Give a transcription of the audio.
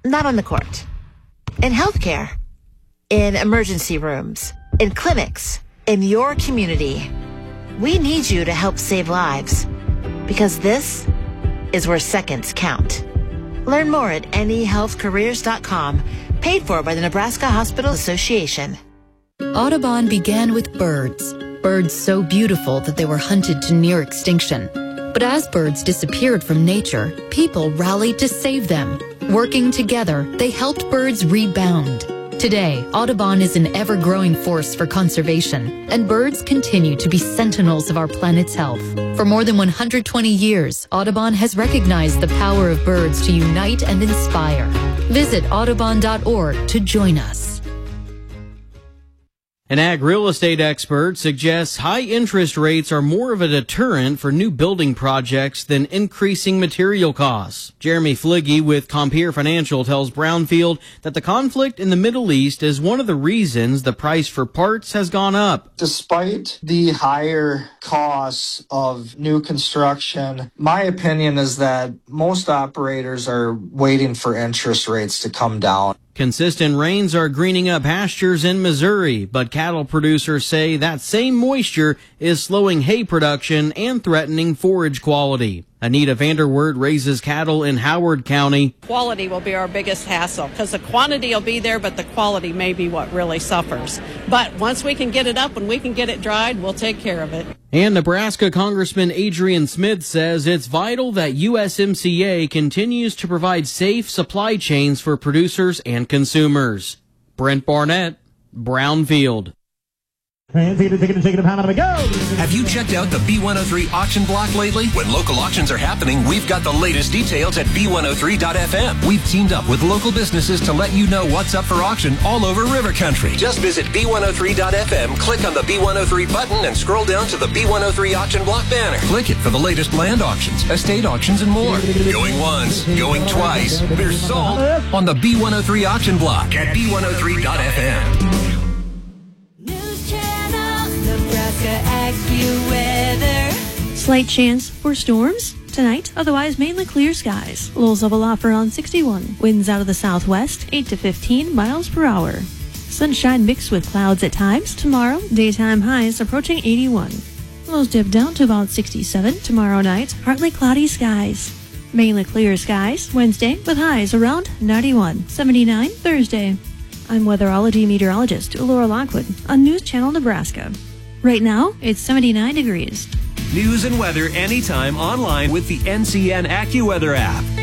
not on the court. In healthcare, in emergency rooms, in clinics, in your community. We need you to help save lives, because this is where seconds count. Learn more at nehealthcareers.com, paid for by the Nebraska Hospital Association. Audubon began with birds. Birds so beautiful that they were hunted to near extinction. But as birds disappeared from nature, people rallied to save them. Working together, they helped birds rebound. Today, Audubon is an ever-growing force for conservation, and birds continue to be sentinels of our planet's health. For more than 120 years, Audubon has recognized the power of birds to unite and inspire. Visit audubon.org to join us. An ag real estate expert suggests high interest rates are more of a deterrent for new building projects than increasing material costs. Jeremy Fligge with Compeer Financial tells Brownfield that the conflict in the Middle East is one of the reasons the price for parts has gone up. Despite the higher costs of new construction, my opinion is that most operators are waiting for interest rates to come down. Consistent rains are greening up pastures in Missouri, but cattle producers say that same moisture is slowing hay production and threatening forage quality. Anita Vanderwert raises cattle in Howard County. Quality will be our biggest hassle because the quantity will be there, but the quality may be what really suffers. But once we can get it up and we can get it dried, we'll take care of it. And Nebraska Congressman Adrian Smith says it's vital that USMCA continues to provide safe supply chains for producers and consumers. Brent Barnett, Brownfield. Have you checked out the B103 auction block lately? When local auctions are happening, we've got the latest details at B103.fm. We've teamed up with local businesses to let you know what's up for auction all over River Country. Just visit B103.fm, click on the B103 button, and scroll down to the B103 auction block banner. Click it for the latest land auctions, estate auctions, and more. Going once, going twice. They're sold on the B103 auction block at B103.fm. Slight chance for storms tonight, otherwise mainly clear skies. Lows level off around 61. Winds out of the southwest, 8 to 15 miles per hour. Sunshine mixed with clouds at times. Tomorrow, daytime highs approaching 81. Lows dip down to about 67. Tomorrow night, partly cloudy skies. Mainly clear skies Wednesday with highs around 91. 79 Thursday. I'm weatherology meteorologist Laura Lockwood on News Channel Nebraska. Right now, it's 79 degrees. News and weather anytime online with the NCN AccuWeather app.